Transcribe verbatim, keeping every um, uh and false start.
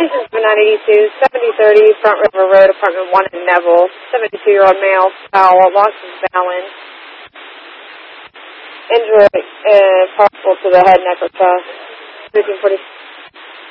nine eighty-two, seventy thirty, Front River Road, Apartment one in Neville. seventy-two-year-old male, foul, lost his balance. Injury uh, possible to the head, neck, or chest. thirteen forty.